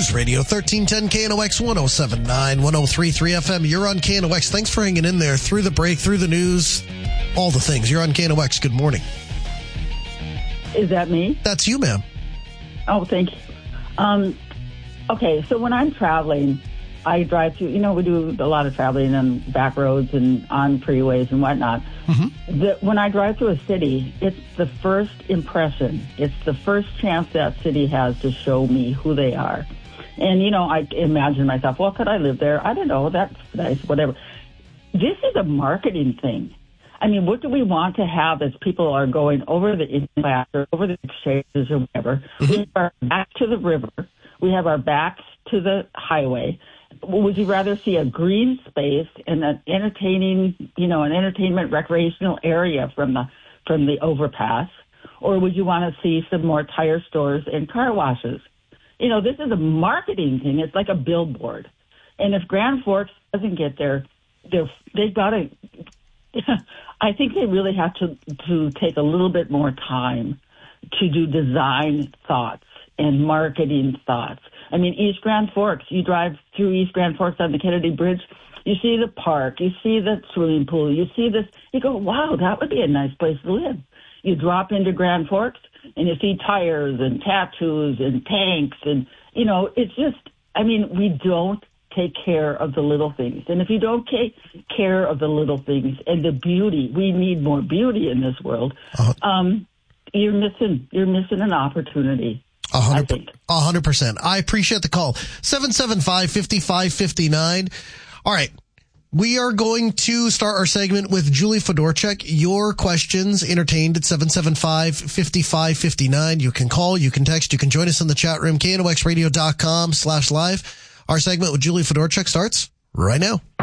News Radio 1310 KNOX 1079 1033 FM. You're on KNOX. Thanks for hanging in there through the break, through the news, all the things. You're on KNOX. Good morning. Is that me? That's you, ma'am. Oh, thank you. Okay, so when I'm traveling, I drive through, we do a lot of traveling on back roads and on freeways and whatnot. Mm-hmm. When I drive through a city, it's the first impression. It's the first chance that city has to show me who they are. And, I imagine myself, well, could I live there? I don't know. That's nice, whatever. This is a marketing thing. I mean, what do we want to have as people are going over the internet or over the exchanges or whatever? Mm-hmm. We have our back to the river. We have our backs to the highway. Would you rather see a green space and an entertaining, an entertainment recreational area from the overpass? Or would you want to see some more tire stores and car washes? This is a marketing thing. It's like a billboard. And if Grand Forks doesn't get there, they've got to, I think they really have to take a little bit more time to do design thoughts and marketing thoughts. I mean, East Grand Forks, you drive through East Grand Forks on the Kennedy Bridge, you see the park, you see the swimming pool, you see this, you go, wow, that would be a nice place to live. You drop into Grand Forks and you see tires and tattoos and tanks and, it's just, we don't take care of the little things. And if you don't take care of the little things and the beauty, we need more beauty in this world, you're missing an opportunity. 100%. I appreciate the call. 775-5559. All right. We are going to start our segment with Julie Fedorchak. Your questions entertained at 775-5559. You can call, you can text, you can join us in the chat room, knoxradio.com/live. Our segment with Julie Fedorchak starts right now.